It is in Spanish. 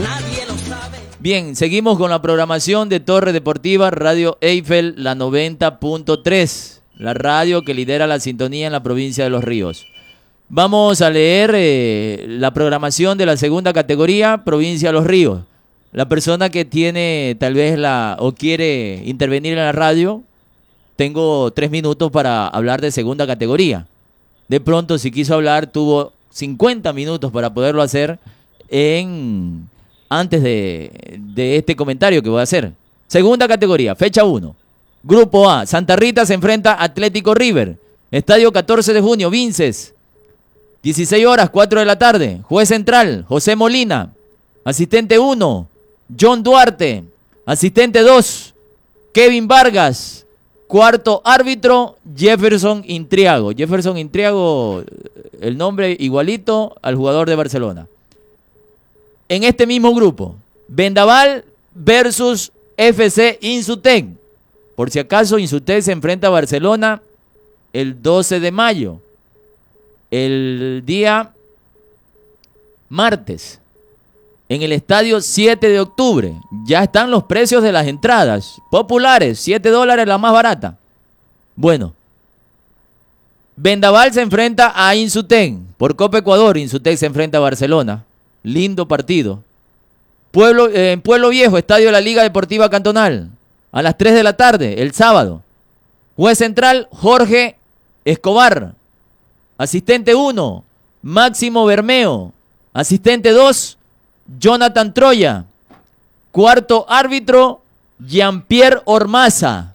Bien, seguimos con la programación de Torre Deportiva Radio Eiffel, la 90.3, la radio que lidera la sintonía en la provincia de Los Ríos. Vamos a leer la programación de la segunda categoría, provincia de Los Ríos. La persona que tiene tal vez o quiere intervenir en la radio, tengo 3 minutos para hablar de segunda categoría. De pronto, si quiso hablar, tuvo 50 minutos para poderlo hacer antes de este comentario que voy a hacer. Segunda categoría, fecha 1. Grupo A, Santa Rita se enfrenta a Atlético River. Estadio 14 de junio, Vinces. 16 horas, 4 de la tarde. Juez central, José Molina. Asistente 1, John Duarte. Asistente 2, Kevin Vargas. Cuarto árbitro, Jefferson Intriago. Jefferson Intriago, el nombre igualito al jugador de Barcelona. En este mismo grupo, Vendaval versus FC Insutec. Por si acaso, Insutec se enfrenta a Barcelona el 12 de mayo. El día martes. En el estadio 7 de octubre. Ya están los precios de las entradas. Populares, $7 la más barata. Bueno. Vendaval se enfrenta a Insutec. Por Copa Ecuador, Insutec se enfrenta a Barcelona. Lindo partido. En Pueblo Viejo, estadio de la Liga Deportiva Cantonal. A las 3 de la tarde, el sábado. Juez central, Jorge Escobar. Asistente 1, Máximo Bermeo. Asistente 2, Jonathan Troya. Cuarto árbitro, Jean-Pierre Ormaza.